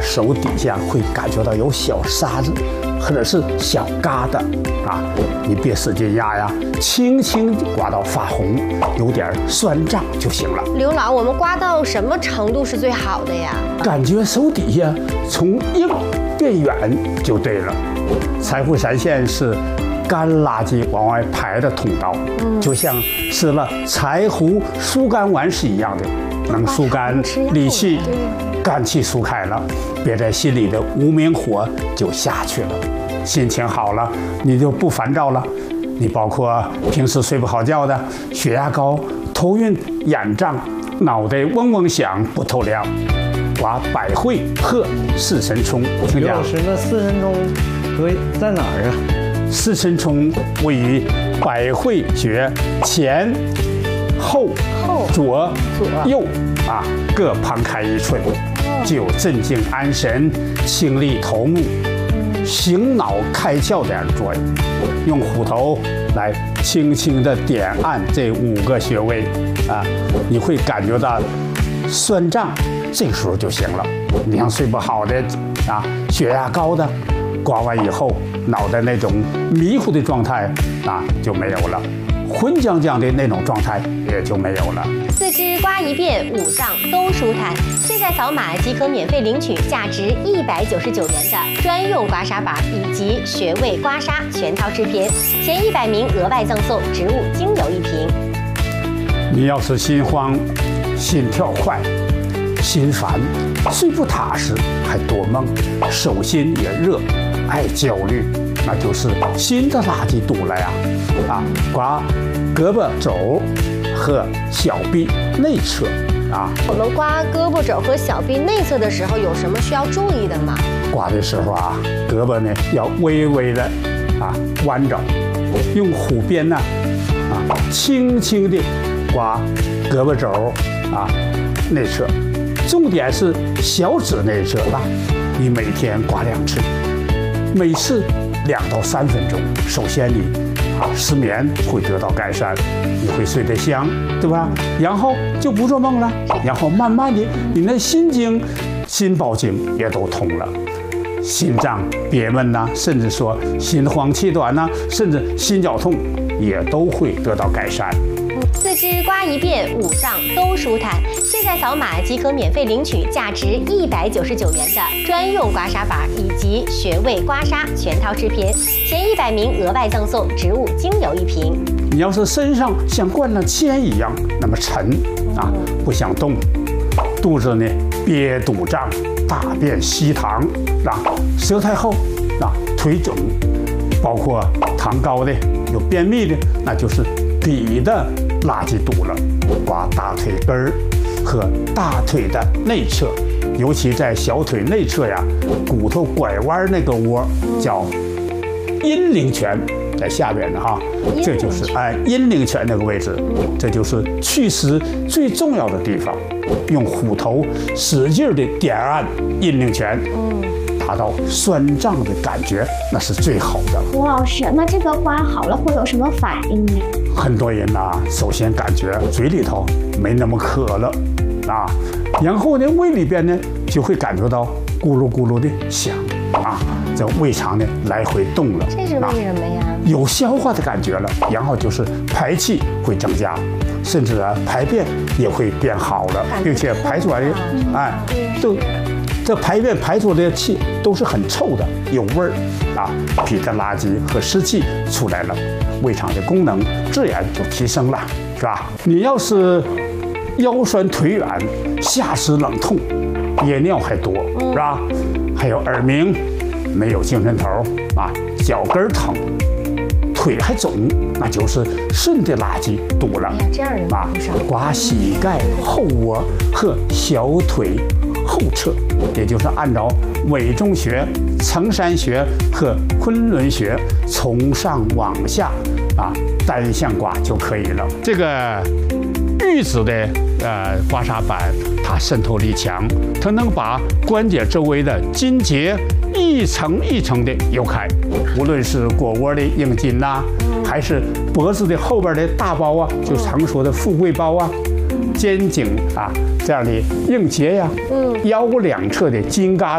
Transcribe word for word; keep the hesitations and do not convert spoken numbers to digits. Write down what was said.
手底下会感觉到有小沙子，或者是小疙瘩啊，你别使劲压呀，轻轻刮到发红，有点酸胀就行了。 刘老，我们刮到什么程度是最好的呀？ 感觉手底下从硬变软就对了。柴胡散线是干垃圾往外排的通道，嗯、就像吃了柴胡疏肝丸是一样的。 能疏肝理气，肝气疏开了，憋在心里的无名火就下去了，心情好了，你就不烦躁了。你包括平时睡不好觉的，血压高、头晕、眼胀、脑袋嗡嗡响、不透亮，刮百会和四神聪。 刘老师，那四神聪位在哪儿啊？ 四神聪位于百会穴前。 后、 后左、 左右啊，各旁开一寸，具有镇静安神、清利头目、醒脑开窍这样的作用。用虎头来轻轻地点按这五个穴位啊，你会感觉到酸胀，这个时候就行了。你像睡不好的啊，血压高的，刮完以后脑袋那种迷糊的状态啊就没有了。 浑浆浆的那种状态也就没有了。 四肢刮一遍，五脏都舒坦。现在扫码即可免费领取价值一百九十九元的专用刮痧板以及穴位刮痧全套制品，前一百名额外赠送植物精油一瓶。 你要是心慌、心跳快、心烦、睡不踏实，还多梦，手心也热，爱焦虑。 那就是心的垃圾堵了呀，啊，刮胳膊肘和小臂内侧啊。 我们刮胳膊肘和小臂内侧的时候，有什么需要注意的吗？ 刮的时候啊，胳膊呢要微微的啊弯着，用虎鞭呢啊轻轻的刮胳膊肘啊内侧，重点是小指内侧啊，你每天刮两次，每次。 两到三分钟，首先你啊失眠会得到改善，你会睡得香，对吧？然后就不做梦了，然后慢慢的，你那心经、心包经也都通了，心脏憋闷呐，甚至说心慌气短呐，甚至心绞痛也都会得到改善。 四肢刮一遍，五脏都舒坦。现在扫码即可免费领取价值一百九十九元的专用刮痧板以及穴位刮痧全套制品，前一百名额外赠送植物精油一瓶。 你要是身上像灌了铅一样那么沉啊，不想动，肚子呢憋肚胀，大便稀溏啊，舌苔厚啊，腿肿，包括糖高的、有便秘的，那就是脾的。 垃圾堵了，刮大腿根儿和大腿的内侧，尤其在小腿内侧呀，骨头拐弯那个窝叫阴陵泉，在下边的哈，这就是哎阴陵泉那个位置，这就是祛湿最重要的地方。用虎头使劲的点按阴陵泉，达到酸胀的感觉，那是最好的。 吴老师，那这个刮好了会有什么反应呢？ 很多人呐、啊，首先感觉嘴里头没那么渴了，啊，然后呢，胃里边呢就会感觉到咕噜咕噜的响，啊，这胃肠呢来回动了， 这是为什么呀？ 有消化的感觉了，然后就是排气会增加，甚至啊排便也会变好了，并且排出来的，哎，都这排便排出来的气都是很臭的，有味儿，啊，脾的垃圾和湿气出来了。 胃肠的功能自然就提升了，是吧？你要是腰酸腿软、下肢冷痛、夜尿还多，是吧？还有耳鸣、没有精神头啊，脚跟疼、腿还肿，那就是肾的垃圾堵了。 哎呀，这样人啊，刮膝盖后窝和小腿后侧，也就是按照委中穴、承山穴和昆仑穴从上往下。 啊，单向刮就可以了。这个玉子的呃刮痧板，它渗透力强，它能把关节周围的筋结一层一层的揉开。无论是腘窝的硬筋呐、啊，还是脖子的后边的大包啊，就常说的富贵包啊，肩颈啊这样的硬结呀、啊，腰两侧的筋疙